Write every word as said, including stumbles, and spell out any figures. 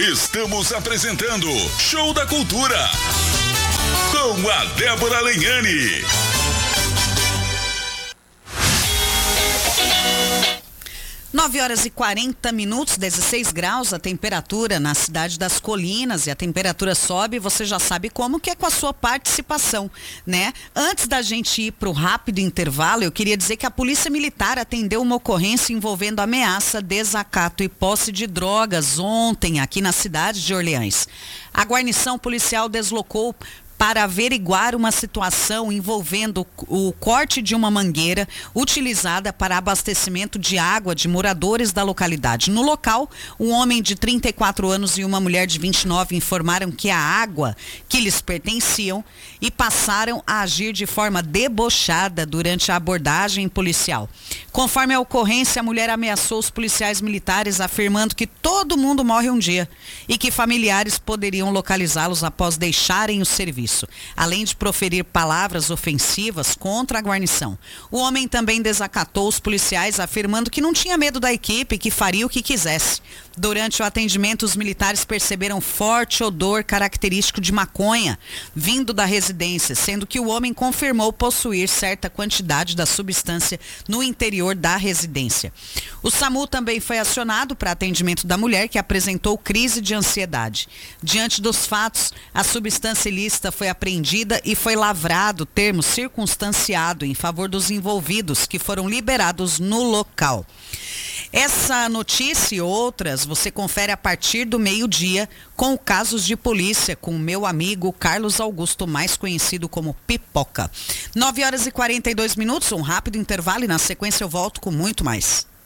Estamos apresentando Show da Cultura com a Débora Lenhani. nove horas e quarenta minutos, dezesseis graus a temperatura na cidade das Colinas, e a temperatura sobe, você já sabe como, que é com a sua participação, né? Antes da gente ir para o rápido intervalo, eu queria dizer que a Polícia Militar atendeu uma ocorrência envolvendo ameaça, desacato e posse de drogas ontem aqui na cidade de Orleans. A guarnição policial deslocou para averiguar uma situação envolvendo o corte de uma mangueira utilizada para abastecimento de água de moradores da localidade. No local, um homem de trinta e quatro anos e uma mulher de vinte e nove informaram que a água que lhes pertenciam e passaram a agir de forma debochada durante a abordagem policial. Conforme a ocorrência, a mulher ameaçou os policiais militares, afirmando que todo mundo morre um dia e que familiares poderiam localizá-los após deixarem o serviço, além de proferir palavras ofensivas contra a guarnição. O homem também desacatou os policiais, afirmando que não tinha medo da equipe e que faria o que quisesse. Durante o atendimento, os militares perceberam forte odor característico de maconha vindo da residência, sendo que o homem confirmou possuir certa quantidade da substância no interior da residência. O SAMU também foi acionado para atendimento da mulher, que apresentou crise de ansiedade. Diante dos fatos, a substância ilícita foi apreendida e foi lavrado termo circunstanciado em favor dos envolvidos, que foram liberados no local. Essa notícia e outras você confere a partir do meio-dia com Casos de Polícia, com o meu amigo Carlos Augusto, mais conhecido como Pipoca. nove horas e quarenta e dois minutos, um rápido intervalo, e na sequência eu volto com muito mais.